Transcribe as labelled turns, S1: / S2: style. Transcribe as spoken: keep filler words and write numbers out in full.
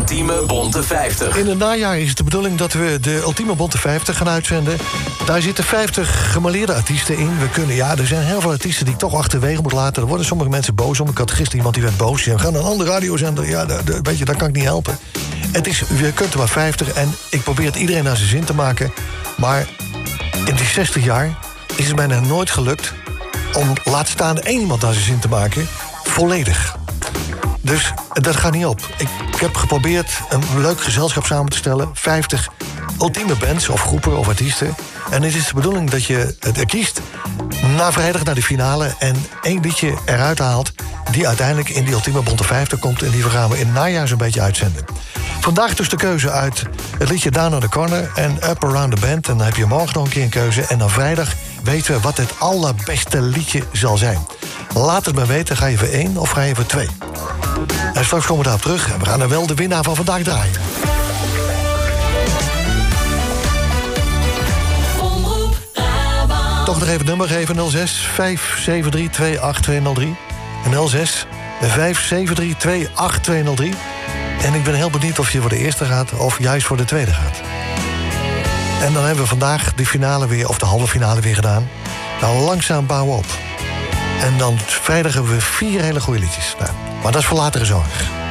S1: Ultieme Bonte vijftig.
S2: In het najaar is het de bedoeling dat we de Ultieme Bonte vijftig gaan uitzenden. Daar zitten vijftig gemaleerde artiesten in. We kunnen, ja, er zijn heel veel artiesten die ik toch achterwege moet laten. Er worden sommige mensen boos om. Ik had gisteren iemand die werd boos. We gaan naar een andere radiozender. Ja, de, de, weet je, dat kan ik niet helpen. Het is, je kunt er maar vijftig en ik probeer het iedereen naar zijn zin te maken. Maar in die zestig jaar is het mij nog nooit gelukt om, laat staan, één iemand naar zijn zin te maken, volledig. Dus dat gaat niet op. Ik, ik heb geprobeerd een leuk gezelschap samen te stellen. vijftig ultieme bands of groepen of artiesten. En het is de bedoeling dat je het kiest na vrijdag naar de finale en één liedje eruit haalt die uiteindelijk in die Ultieme Bonte vijftig komt. En die gaan we in het najaar zo'n beetje uitzenden. Vandaag dus de keuze uit het liedje Down on the Corner en Up Around the Bend. En dan heb je morgen nog een keer een keuze. En dan vrijdag weten we wat het allerbeste liedje zal zijn. Laat het me weten, ga je voor één of ga je voor twee? En straks komen we daarop terug en we gaan dan wel de winnaar van vandaag draaien. Toch nog even het nummer geven, nul zes vijf zeven drie twee acht twee nul drie. nul zes vijf zeven drie twee acht twee nul drie. En ik ben heel benieuwd of je voor de eerste gaat of juist voor de tweede gaat. En dan hebben we vandaag de finale weer, of de halve finale weer gedaan. Nou, langzaam bouwen op. En dan vrijdag hebben we vier hele goede liedjes. Nou, maar dat is voor latere zorg.